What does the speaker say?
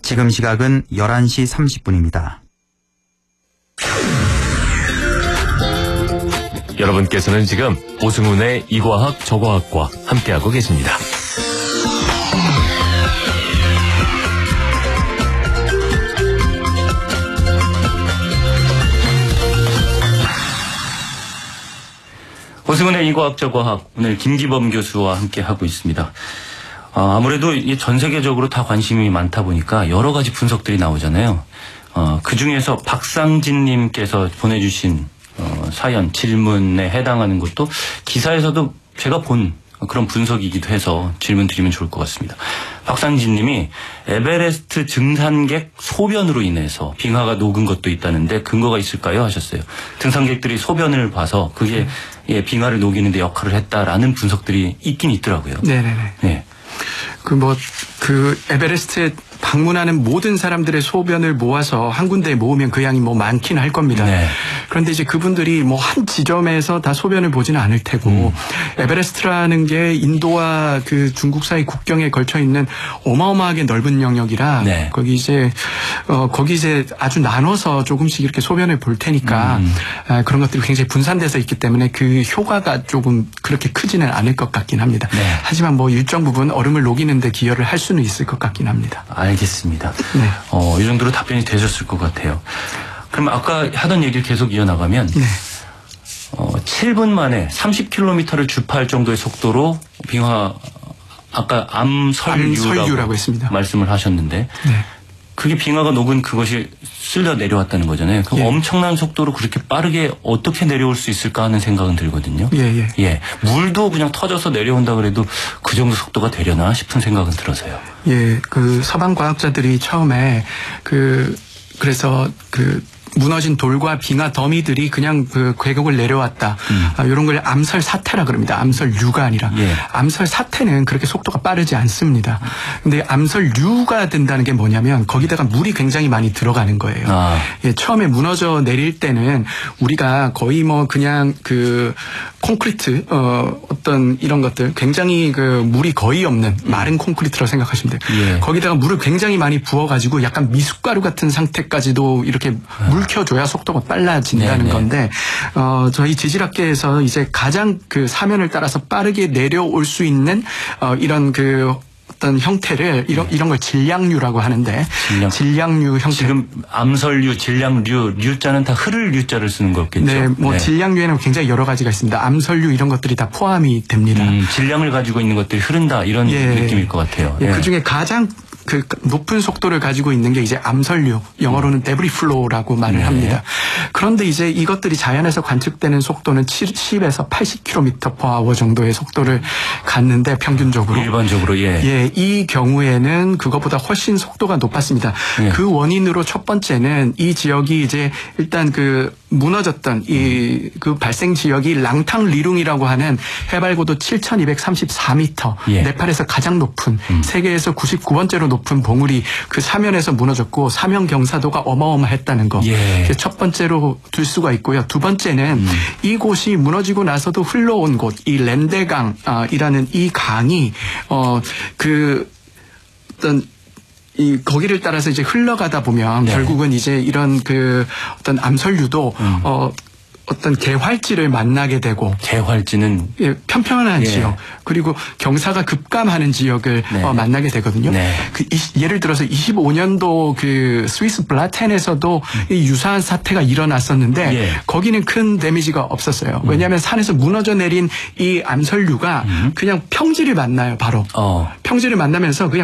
지금 시각은 11시 30분입니다. 여러분께서는 지금 오승훈의 이과학 저과학과 함께하고 계십니다. 오승훈의 이과학 저과학, 오늘 김기범 교수와 함께하고 있습니다. 아무래도 전 세계적으로 다 관심이 많다 보니까 여러 가지 분석들이 나오잖아요. 그중에서 박상진님께서 보내주신 사연, 질문에 해당하는 것도 기사에서도 제가 본 그런 분석이기도 해서 질문 드리면 좋을 것 같습니다. 박상진님이 에베레스트 등산객 소변으로 인해서 빙하가 녹은 것도 있다는데 근거가 있을까요? 하셨어요. 등산객들이 소변을 봐서 그게 빙하를 녹이는 데 역할을 했다라는 분석들이 있긴 있더라고요. 네네네. 네. 에베레스트에 방문하는 모든 사람들의 소변을 모아서 한 군데에 모으면 그 양이 많긴 할 겁니다. 네. 그런데 이제 그분들이 한 지점에서 다 소변을 보지는 않을 테고, 에베레스트라는 게 인도와 그 중국 사이 국경에 걸쳐 있는 어마어마하게 넓은 영역이라, 네. 거기 이제 아주 나눠서 조금씩 이렇게 소변을 볼 테니까, 그런 것들이 굉장히 분산돼서 있기 때문에 그 효과가 조금 그렇게 크지는 않을 것 같긴 합니다. 네. 하지만 일정 부분 얼음을 녹이는데 기여를 할 수는 있을 것 같긴 합니다. 알겠습니다. 네. 이 정도로 답변이 되셨을 것 같아요. 그럼 아까 하던 얘기를 계속 이어나가면, 네. 7분 만에 30km를 주파할 정도의 속도로 아까 암설류라고 했습니다. 말씀을 하셨는데, 네. 그게 빙하가 녹은 그것이 쓸려 내려왔다는 거잖아요. 그럼 예. 엄청난 속도로 그렇게 빠르게 어떻게 내려올 수 있을까 하는 생각은 들거든요. 예. 물도 그냥 터져서 내려온다 그래도 그 정도 속도가 되려나 싶은 생각은 들어서요. 예, 서방 과학자들이 처음에 그래서 무너진 돌과 빙하 더미들이 그냥 계곡을 내려왔다. 이런 걸 암설 사태라 그럽니다. 암설류가 아니라. 예. 암설 사태는 그렇게 속도가 빠르지 않습니다. 근데 암설류가 된다는 게 뭐냐면 거기다가 물이 굉장히 많이 들어가는 거예요. 예, 처음에 무너져 내릴 때는 우리가 거의 그냥 콘크리트, 어떤 이런 것들 굉장히 물이 거의 없는 마른 콘크리트라고 생각하시면 돼요. 예. 거기다가 물을 굉장히 많이 부어가지고 약간 미숫가루 같은 상태까지도 이렇게 묵혀줘야 속도가 빨라진다는 건데, 저희 지질학계에서 이제 가장 사면을 따라서 빠르게 내려올 수 있는, 이런 어떤 형태를, 이런 걸 질량류라고 하는데, 질량류 형태. 지금 암설류, 질량류, 류자는 다 흐를 류자를 쓰는 거겠죠? 네, 질량류에는 굉장히 여러 가지가 있습니다. 암설류 이런 것들이 다 포함이 됩니다. 질량을 가지고 있는 것들이 흐른다, 이런 느낌일 것 같아요. 예, 그 중에 가장 높은 속도를 가지고 있는 게 이제 암설류, 영어로는 데브리 플로우라고 말을 합니다. 그런데 이제 이것들이 자연에서 관측되는 속도는 70에서 80km/h 정도의 속도를 갖는데 평균적으로. 일반적으로, 예, 이 경우에는 그것보다 훨씬 속도가 높았습니다. 그 원인으로 첫 번째는 이 지역이 이제 일단 무너졌던 그 발생 지역이 랑탕리룽이라고 하는 해발고도 7,234m, 네팔에서 가장 높은, 세계에서 99번째로 높은 봉우리 그 사면에서 무너졌고 사면 경사도가 어마어마했다는 거. 첫 번째로 둘 수가 있고요. 두 번째는 이곳이 무너지고 나서도 흘러온 곳, 이 렌데강이라는 이 강이 거기를 따라서 이제 흘러가다 보면 결국은 이제 이런 어떤 암설류도 어떤 개활지를 만나게 되고. 개활지는? 예, 편편한 지역. 그리고 경사가 급감하는 지역을 만나게 되거든요. 예를 들어서 25년도 스위스 블라텐에서도 이 유사한 사태가 일어났었는데 거기는 큰 데미지가 없었어요. 왜냐하면 산에서 무너져 내린 이 암설류가 그냥 평지를 만나요, 바로. 평지를 만나면서 그냥